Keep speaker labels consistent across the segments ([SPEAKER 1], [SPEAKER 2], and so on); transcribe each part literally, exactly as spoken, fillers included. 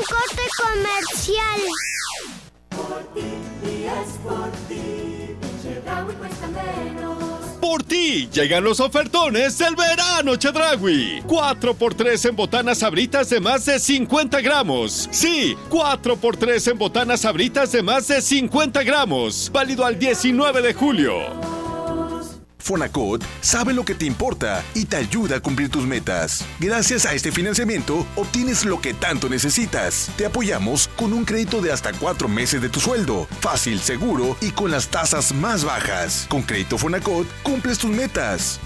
[SPEAKER 1] corte comercial.
[SPEAKER 2] Por ti, y es por ti, Chedraui cuesta menos.
[SPEAKER 3] Por ti, llegan los ofertones del verano Chedraui. cuatro por tres en botanas Sabritas de más de cincuenta gramos. Sí, cuatro por tres en botanas Sabritas de más de cincuenta gramos. Válido al diecinueve de julio.
[SPEAKER 4] Fonacot sabe lo que te importa y te ayuda a cumplir tus metas. Gracias a este financiamiento, obtienes lo que tanto necesitas. Te apoyamos con un crédito de hasta cuatro meses de tu sueldo. Fácil, seguro y con las tasas más bajas. Con Crédito Fonacot, cumples tus metas.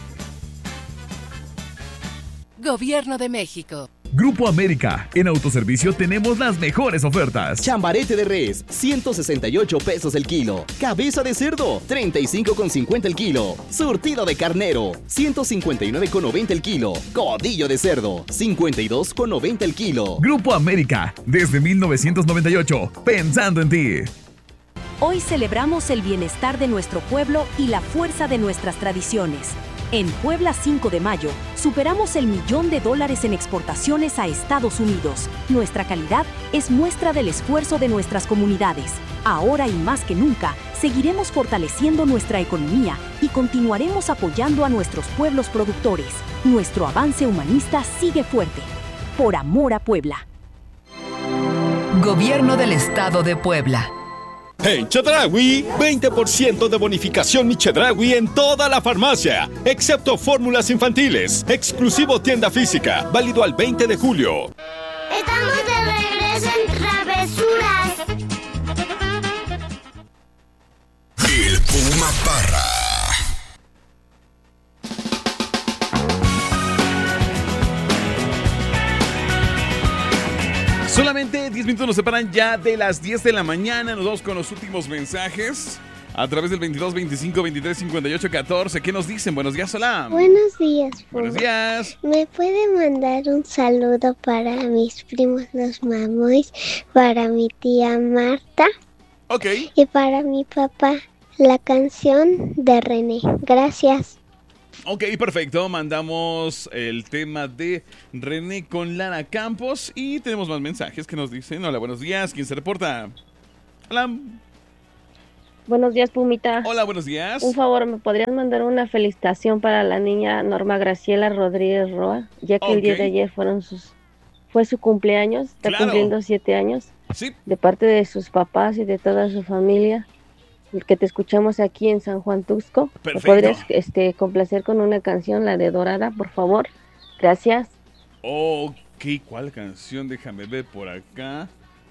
[SPEAKER 5] Gobierno de México.
[SPEAKER 6] Grupo América. En autoservicio tenemos las mejores ofertas.
[SPEAKER 7] Chambarete de res, ciento sesenta y ocho pesos el kilo. Cabeza de cerdo, treinta y cinco con cincuenta el kilo. Surtido de carnero, ciento cincuenta y nueve con noventa el kilo. Codillo de cerdo, cincuenta y dos con noventa el kilo.
[SPEAKER 6] Grupo América. Desde mil novecientos noventa y ocho. Pensando en ti.
[SPEAKER 8] Hoy celebramos el bienestar de nuestro pueblo y la fuerza de nuestras tradiciones. En Puebla cinco de mayo, superamos el millón de dólares en exportaciones a Estados Unidos. Nuestra calidad es muestra del esfuerzo de nuestras comunidades. Ahora y más que nunca, seguiremos fortaleciendo nuestra economía y continuaremos apoyando a nuestros pueblos productores. Nuestro avance humanista sigue fuerte. Por amor a Puebla.
[SPEAKER 5] Gobierno del Estado de Puebla.
[SPEAKER 3] En Chedraui, veinte por ciento de bonificación Mi Chedraui en toda la farmacia, excepto fórmulas infantiles. Exclusivo tienda física, válido al veinte de julio.
[SPEAKER 1] Estamos de regreso en Travesuras.
[SPEAKER 4] El Puma Parra.
[SPEAKER 9] Solamente diez minutos nos separan ya de las diez de la mañana. Nos vamos con los últimos mensajes a través del veintidós, veinticinco, veintitrés, cincuenta y ocho, catorce. ¿Qué nos dicen? Buenos días, hola.
[SPEAKER 1] Buenos días, Puma.
[SPEAKER 9] Buenos días.
[SPEAKER 1] ¿Me puede mandar un saludo para mis primos los mamois, para mi tía Marta?
[SPEAKER 9] Ok.
[SPEAKER 1] Y para mi papá, la canción de René. Gracias.
[SPEAKER 9] Ok, perfecto. Mandamos el tema de René con Lara Campos y tenemos más mensajes que nos dicen. Hola, buenos días. ¿Quién se reporta? Hola.
[SPEAKER 10] Buenos días, Pumita.
[SPEAKER 9] Hola, buenos días.
[SPEAKER 10] Un favor, ¿me podrías mandar una felicitación para la niña Norma Graciela Rodríguez Roa? Ya que
[SPEAKER 9] Ok.
[SPEAKER 10] el día de ayer fueron sus, fue su cumpleaños, está
[SPEAKER 9] Claro.
[SPEAKER 10] cumpliendo siete años.
[SPEAKER 9] Sí.
[SPEAKER 10] De parte de sus papás y de toda su familia, que te escuchamos aquí en San Juan Tuxtla. ¿Me
[SPEAKER 9] Perfecto.
[SPEAKER 10] podrías este, complacer con una canción, la de Dorada, por favor? Gracias.
[SPEAKER 9] Ok, ¿cuál canción? Déjame ver por acá.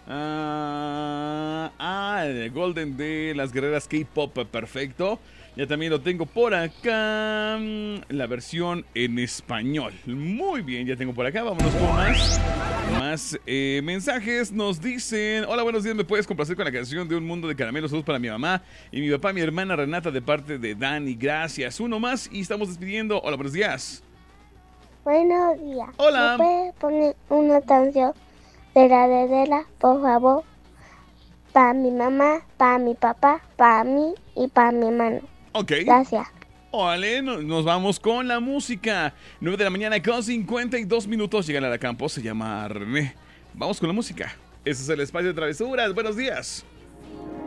[SPEAKER 9] Ah, ah, el Golden de las guerreras K-pop, perfecto. Ya también lo tengo por acá. mm, La versión en español. Muy bien, ya tengo por acá. Vámonos con más. Más eh, mensajes. Nos dicen: hola, buenos días. ¿Me puedes complacer con la canción de Un Mundo de Caramelos? Saludos para mi mamá y mi papá, mi hermana Renata, de parte de Dani. Gracias. Uno más y estamos despidiendo. Hola, buenos días.
[SPEAKER 1] Buenos días.
[SPEAKER 9] Hola.
[SPEAKER 1] ¿Me puede poner una canción de la de Adela, por favor? Para mi mamá, para mi papá, para mí y para mi hermano.
[SPEAKER 9] Ok.
[SPEAKER 1] Gracias.
[SPEAKER 9] Vale, no- nos vamos con la música. nueve de la mañana con cincuenta y dos minutos. Llega a la Campos, se llama René. Vamos con la música. Ese es el espacio de travesuras. Buenos días.